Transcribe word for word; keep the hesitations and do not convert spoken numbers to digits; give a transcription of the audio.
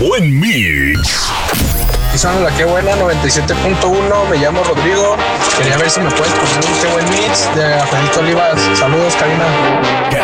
buen mix. Y son la que buena noventa y siete punto uno. Me llamo Rodrigo. Quería ver si me puedes poner un qué buen mix de Rafaelito Olivas. Saludos, Karina.